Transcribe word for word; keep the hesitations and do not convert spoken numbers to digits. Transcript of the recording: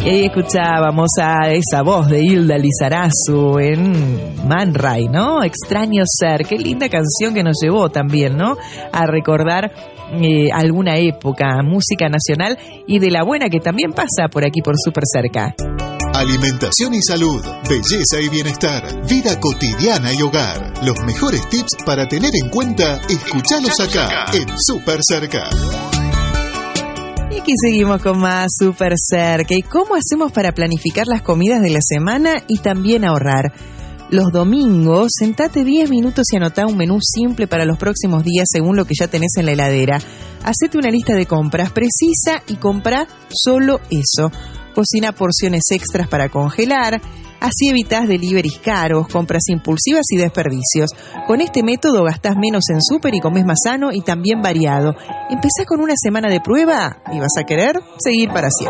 Y ahí escuchábamos a esa voz de Hilda Lizarazu en Man Ray, ¿no? Extraño ser. Qué linda canción que nos llevó también, ¿no? A recordar eh, alguna época, música nacional y de la buena que también pasa por aquí por Súper Cerca. Alimentación y salud, belleza y bienestar, vida cotidiana y hogar. Los mejores tips para tener en cuenta, escuchalos acá en Súper Cerca. Y aquí seguimos con más Súper Cerca. ¿Y cómo hacemos para planificar las comidas de la semana y también ahorrar? Los domingos, sentate diez minutos y anotá un menú simple para los próximos días según lo que ya tenés en la heladera. Hacete una lista de compras precisa y comprá solo eso. Cocina porciones extras para congelar. Así evitás deliveries caros, compras impulsivas y desperdicios. Con este método gastás menos en súper y comés más sano y también variado. Empezá con una semana de prueba y vas a querer seguir para siempre.